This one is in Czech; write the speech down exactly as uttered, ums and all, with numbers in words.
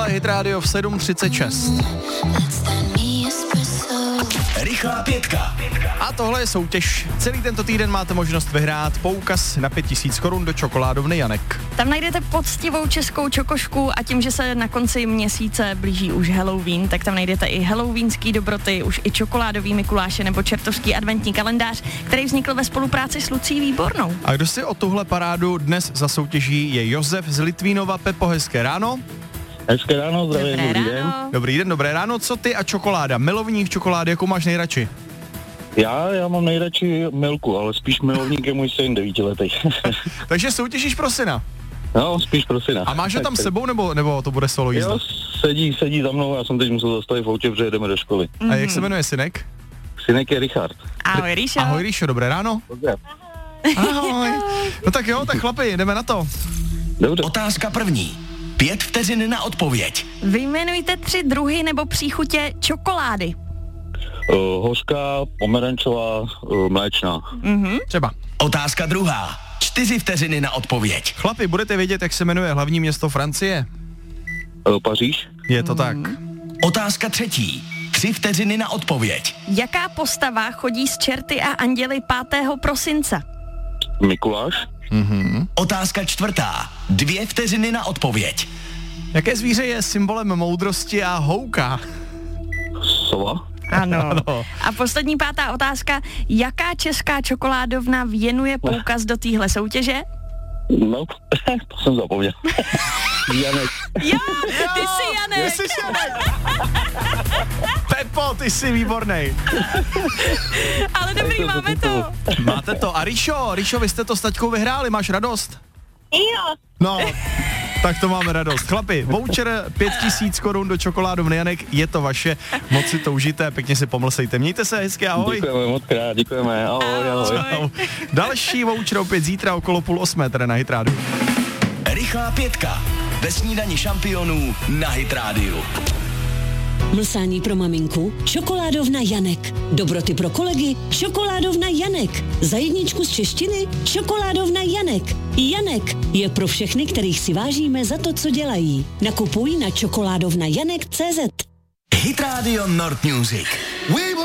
Tohle je Hit Radio v sedm třicet šest. Rychlá pětka. A tohle je soutěž. Celý tento týden máte možnost vyhrát poukaz na pět tisíc korun do čokoládovny Janek. Tam najdete poctivou českou čokošku a tím, že se na konci měsíce blíží už Halloween, tak tam najdete i halloweenský dobroty, už i čokoládový Mikuláše nebo čertovský adventní kalendář, který vznikl ve spolupráci s Lucí Výbornou. A kdo si o tuhle parádu dnes zasoutěží je Josef z Litvínova. Pepo, hezké ráno. Hezké ráno, zdravím, Dobré dobrý ráno. den. Dobrý den, dobré ráno. Co ty a čokoláda? Milovník čokolády, jakou máš nejradši? Já, já mám nejradši Milku, ale spíš milovník je můj syn devítiletý. Takže soutěžíš pro syna. No, spíš pro syna. A máš ho tam s sebou, nebo, nebo to bude solo jízda? Jo, sedí, sedí za mnou, já jsem teď musel zastavit v autě, protože jedeme do školy. A jak se jmenuje synek? Synek je Richard. Ahoj, Ríšo. Ahoj, Ríšo, dobré ráno. Dobře. Ahoj. No tak jo, tak chlapi, jdeme na to. Dobře. Otázka první. Pět vteřin na odpověď. Vyjmenujte tři druhy nebo příchutě čokolády. Uh, hořká, pomerančová, uh, mléčná. Mhm. Třeba. Otázka druhá. Čtyři vteřiny na odpověď. Chlapi, budete vědět, jak se jmenuje hlavní město Francie? Uh, Paříž. Je to tak. Otázka třetí. Tři vteřiny na odpověď. Jaká postava chodí s čerty a anděli pátého prosince? Mikuláš. Otázka čtvrtá. Dvě vteřiny na odpověď. Jaké zvíře je symbolem moudrosti a houka? Sova. Ano. Ano. A poslední pátá otázka. Jaká česká čokoládovna věnuje poukaz do téhle soutěže? No, to jsem zapomněl. Janek. Jo, ty jsi Janek. Jsi Janek. Pepo, ty jsi výbornej. Ale dobrý, máme to. Máte to. A Ríšo, Ríšo, vy jste to s taťkou vyhráli, máš radost? Jo. No, tak to máme radost. Chlapi, voucher pět tisíc korun do čokoládovny Janek, je to vaše, moc si to užijte, pěkně si pomlsejte. Mějte se hezky, ahoj. Děkujeme moc krát, děkujeme. Ahoj, ahoj. Čau. Další voucher opět zítra okolo půl osmé, teda na Hit Radio. Rychlá pětka. Ve snídani šampionů na Hit Radio. Mlsání pro maminku? Čokoládovna Janek. Dobroty pro kolegy? Čokoládovna Janek. Za jedničku z češtiny? Čokoládovna Janek. Janek je pro všechny, kterých si vážíme za to, co dělají. Nakupuj na čokoládovna janek tečka cé zet. Hit Radio Nord Music.